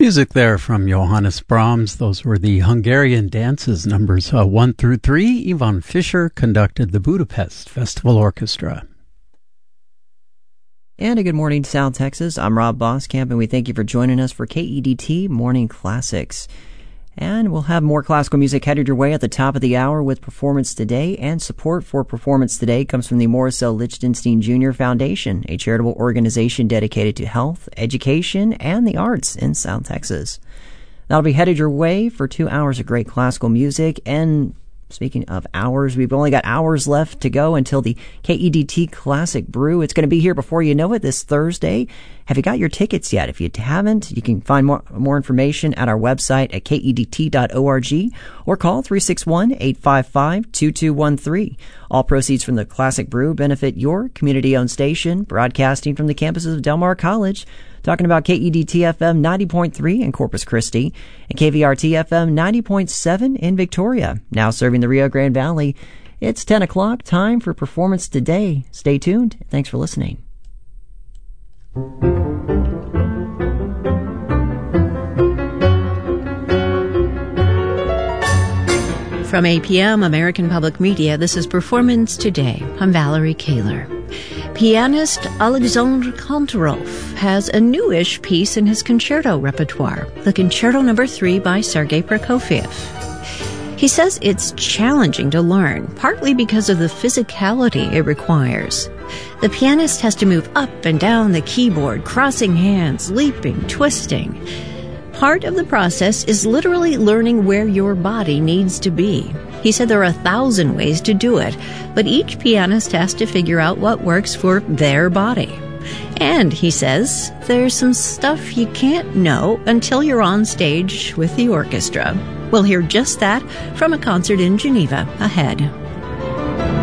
Music there from Johannes Brahms. Those were the Hungarian dances, numbers 1 through 3. Ivan Fischer conducted the Budapest Festival Orchestra. And a good morning, South Texas. I'm Rob Boskamp, and we thank you for joining us for KEDT Morning Classics. And we'll have more classical music headed your way at the top of the hour with Performance Today, and support for Performance Today comes from the Morris L. Lichtenstein Jr. Foundation, a charitable organization dedicated to health, education, and the arts in South Texas. That'll be headed your way for 2 hours of great classical music. And speaking of hours, we've only got hours left to go until the KEDT Classic Brew. It's going to be here before you know it this Thursday. Have you got your tickets yet? If you haven't, you can find more information at our website at kedt.org or call 361-855-2213. All proceeds from the Classic Brew benefit your community-owned station, broadcasting from the campuses of Del Mar College. Talking about KEDT-FM 90.3 in Corpus Christi and KVRT-FM 90.7 in Victoria. Now serving the Rio Grande Valley. It's 10 o'clock, time for Performance Today. Stay tuned. Thanks for listening. From APM, American Public Media, this is Performance Today. I'm Valerie Kaler. Pianist Alexandre Kantorov has a newish piece in his concerto repertoire, the Concerto No. 3 by Sergei Prokofiev. He says it's challenging to learn, partly because of the physicality it requires. The pianist has to move up and down the keyboard, crossing hands, leaping, twisting. Part of the process is literally learning where your body needs to be. He said there are 1,000 ways to do it, but each pianist has to figure out what works for their body. And, he says, there's some stuff you can't know until you're on stage with the orchestra. We'll hear just that from a concert in Geneva ahead.